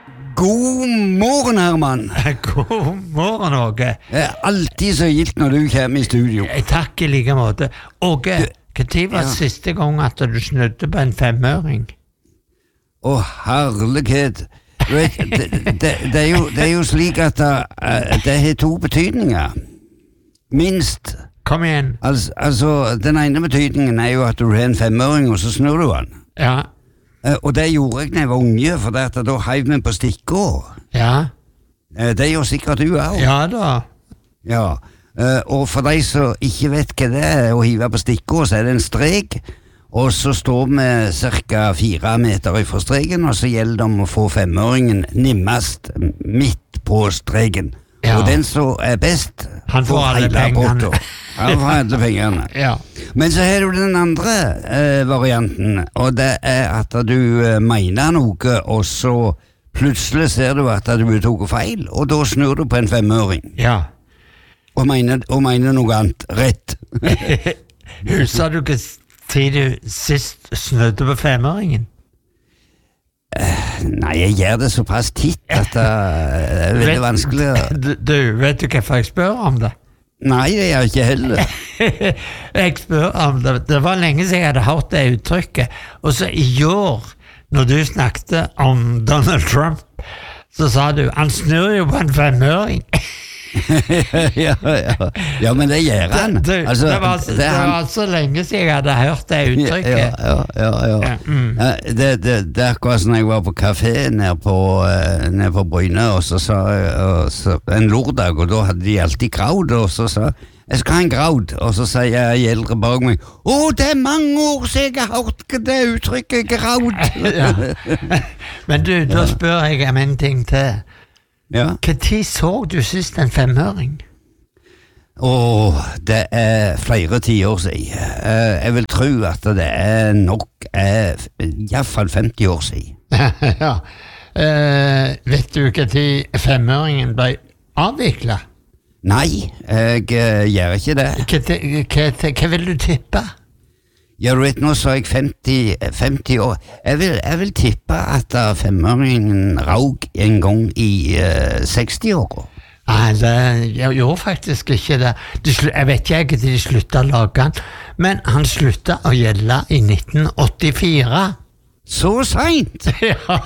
God morgen, Herman. God morgen, Åge. Det alltid så gildt når du kommer i studio. Takk i like måte. Åge, hva var siste gang at du snudde på en 5-øring? Herlighet. Du vet, det er jo slik at det har to betydninger. Minst. Kom igjen. Altså, den ene betydningen er jo at du har en 5-øring, og så snur du den. Ja. Og det gjorde jeg når jeg var unge, for da heiv vi på stikkår. Ja. Det gjør sikkert du også. Ja da. Ja, og for de som ikke vet hva det er å hive på stikkår, så er det en strek, og så står vi cirka 4 meter ifra streken, og så gjelder det om å få 5-øringen nimmest midt på streken. Ja. Og den som er best, han får alle pengene. Han får alle pengene. Ja. Men så har du den andre varianten, og det er at du mener noe, og så plutselig ser du at du tok feil, og da snur du på en 5-øring. Ja. Og mener noe annet rett. Husker du hva tid du sist snudde på 5-øringen? Nei, jeg gjør det såpass titt at det er veldig vanskelig. Du, vet du hvorfor jeg spør om det? Nei, det gjør jeg ikke heller. Jeg spør om det. Det var lenge siden jeg hadde hørt det uttrykket. Og så i år, når du snakket om Donald Trump, så sa du, han snur jo på en 5-øring. Ja, men det gjør han. Det var så lenge siden jeg hadde hørt det uttrykket. Ja. Det er akkurat som jeg var på kafé nede på Bryne, og så sa en lørdag, og da hadde de alltid kraud, og så sa jeg skal ha en kraud, og så sier jeg eldre bak meg, det er mange år siden jeg har hørt det uttrykket kraud. Men du, da spør jeg om en ting til. Ja. Hva tid så du sist en 5-øring? Det er flere tiår siden. Jeg vil tro at det er nok i hvert fall 50 år siden. Ja. Vet du hva tid 5-øringen ble avviklet? Nei, jeg gjør ikke det. Hva vil du tippe? Ja, du vet, nå sa jeg 50 år. Jeg vil tippe at 5-øringen raug en gang i 60-åra. Nei, jeg gjorde faktisk ikke det. Jeg vet ikke til de sluttet å lage den, men han sluttet å gjelde i 1984. Så sent? Ja.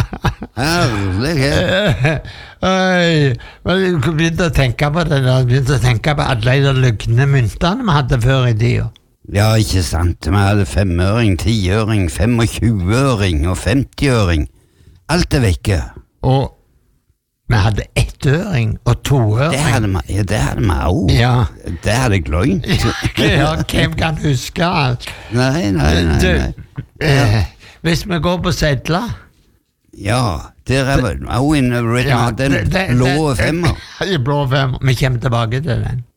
Herlighet. Jeg begynte å tenke på det, begynte å tenke på alle de løgne myntene vi hadde før i tida. Ja, ikke sant. Vi hadde 5-øring, 10-øring, 25-øring og 50-øring. Alt er vekke. Og vi hadde 1-øring og 2-øring. Det hadde vi også. Ja. Det hadde jeg glemt. Ja, hvem kan huske alt? Nei. Hvis vi går på sedler. Ja, der er vi også inne. Den blå 5-er. Blå 5-er. Vi kommer tilbake til den.